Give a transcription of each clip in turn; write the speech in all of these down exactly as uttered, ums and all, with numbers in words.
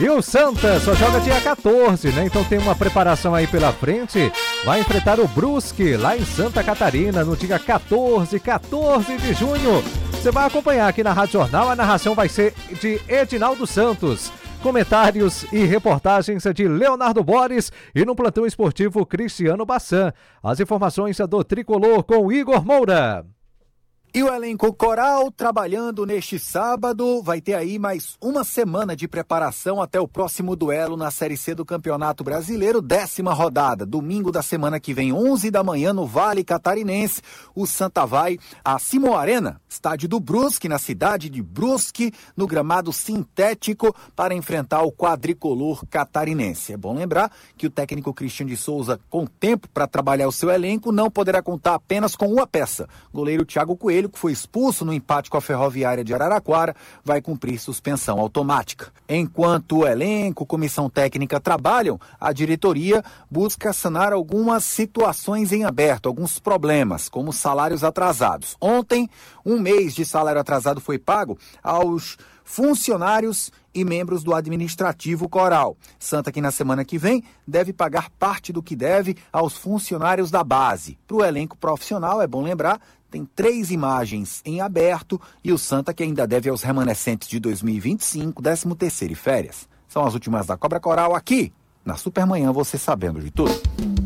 E o Santa só joga dia quatorze, né? Então tem uma preparação aí pela frente. Vai enfrentar o Brusque lá em Santa Catarina no dia quatorze, quatorze de junho. Você vai acompanhar aqui na Rádio Jornal. A narração vai ser de Edinaldo Santos. Comentários e reportagens de Leonardo Borges e no plantão esportivo Cristiano Bassan. As informações do Tricolor com Igor Moura. E o elenco coral trabalhando neste sábado, vai ter aí mais uma semana de preparação até o próximo duelo na Série C do Campeonato Brasileiro, décima rodada, domingo da semana que vem, onze da manhã no Vale Catarinense. O Santa vai a Simão Arena, estádio do Brusque, na cidade de Brusque, no gramado sintético, para enfrentar o quadricolor catarinense. É bom lembrar que o técnico Cristiano de Souza, com tempo para trabalhar o seu elenco, não poderá contar apenas com uma peça. Goleiro Thiago Coelho, que foi expulso no empate com a Ferroviária de Araraquara, vai cumprir suspensão automática. Enquanto o elenco, comissão técnica trabalham, a diretoria busca sanar algumas situações em aberto, alguns problemas, como salários atrasados. Ontem, um mês de salário atrasado foi pago aos funcionários e membros do administrativo coral. Santa, que na semana que vem, deve pagar parte do que deve aos funcionários da base. Para o elenco profissional, é bom lembrar, tem três imagens em aberto e o Santa que ainda deve aos remanescentes de dois mil e vinte e cinco, décimo terceiro e férias. São as últimas da Cobra Coral aqui, na Supermanhã, você sabendo de tudo.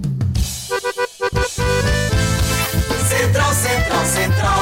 Central, Central, Central.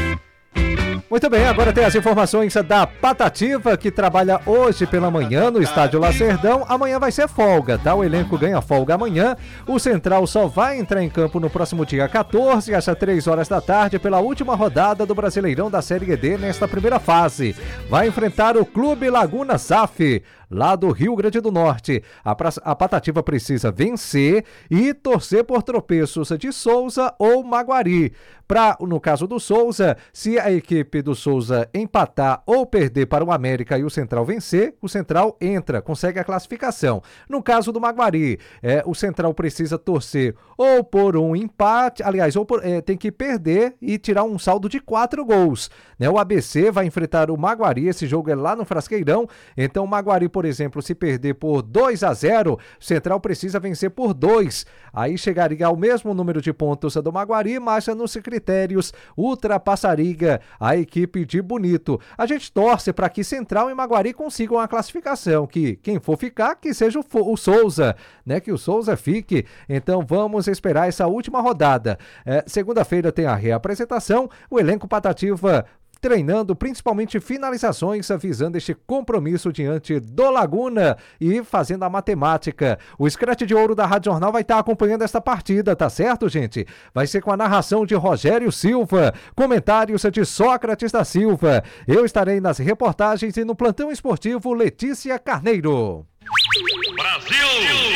Muito bem, agora tem as informações da Patativa, que trabalha hoje pela manhã no Estádio Lacerdão. Amanhã vai ser folga, tá? O elenco ganha folga amanhã. O Central só vai entrar em campo no próximo dia quatorze, às três horas da tarde, pela última rodada do Brasileirão da Série D nesta primeira fase. Vai enfrentar o Clube Laguna S A F, lá do Rio Grande do Norte. A, pra... a Patativa precisa vencer e torcer por tropeços de Souza ou Maguari. Pra, no caso do Souza, se a equipe do Souza empatar ou perder para o América e o Central vencer, o Central entra, consegue a classificação. No caso do Maguari, é, o Central precisa torcer ou por um empate, aliás, ou por, é, tem que perder e tirar um saldo de quatro gols. Né? O A B C vai enfrentar o Maguari, esse jogo é lá no Frasqueirão, então o Maguari, por exemplo, se perder por dois a zero, o Central precisa vencer por dois. Aí chegaria ao mesmo número de pontos do Maguari, mas nos critérios ultrapassaria a equipe de Bonito. A gente torce para que Central e Maguari consigam a classificação, que quem for ficar, que seja o, o Souza, né? Que o Souza fique. Então vamos esperar essa última rodada. É, segunda-feira tem a reapresentação, o elenco Patativa treinando principalmente finalizações, visando este compromisso diante do Laguna e fazendo a matemática. O Scratch de Ouro da Rádio Jornal vai estar acompanhando esta partida, tá certo, gente? Vai ser com a narração de Rogério Silva, comentários de Sócrates da Silva. Eu estarei nas reportagens e no plantão esportivo Letícia Carneiro. Brasil!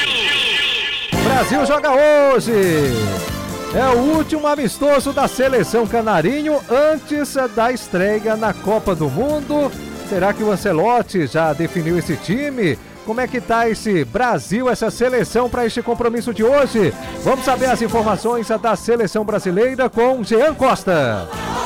Brasil joga hoje! É o último amistoso da seleção canarinho antes da estreia na Copa do Mundo. Será que o Ancelotti já definiu esse time? Como é que tá esse Brasil, essa seleção para este compromisso de hoje? Vamos saber as informações da seleção brasileira com Jean Costa.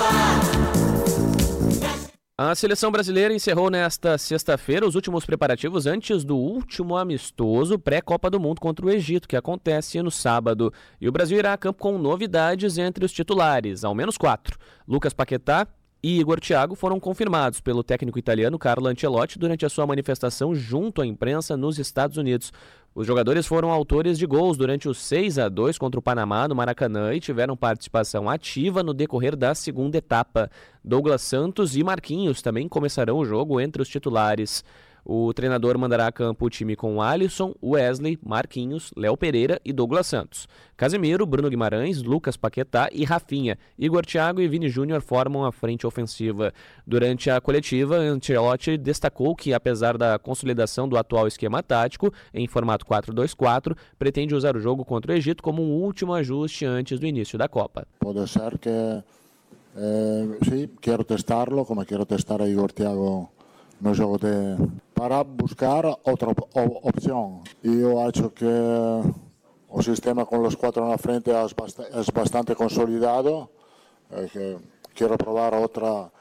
A seleção brasileira encerrou nesta sexta-feira os últimos preparativos antes do último amistoso pré-Copa do Mundo contra o Egito, que acontece no sábado. E o Brasil irá a campo com novidades entre os titulares, ao menos quatro. Lucas Paquetá e Igor Thiago foram confirmados pelo técnico italiano Carlo Ancelotti durante a sua manifestação junto à imprensa nos Estados Unidos. Os jogadores foram autores de gols durante os seis a dois contra o Panamá no Maracanã e tiveram participação ativa no decorrer da segunda etapa. Douglas Santos e Marquinhos também começarão o jogo entre os titulares. O treinador mandará a campo o time com Alisson, Wesley, Marquinhos, Léo Pereira e Douglas Santos. Casemiro, Bruno Guimarães, Lucas Paquetá e Rafinha. Igor Thiago e Vini Júnior formam a frente ofensiva. Durante a coletiva, Ancelotti destacou que, apesar da consolidação do atual esquema tático, em formato quatro dois quatro, pretende usar o jogo contra o Egito como um último ajuste antes do início da Copa. Pode ser que, eh, sim, quero testá-lo, como quero testar a Igor Thiago no jogo de... para buscar outra opção. E eu acho que o sistema com os quatro na frente é bastante consolidado. É que quero provar outra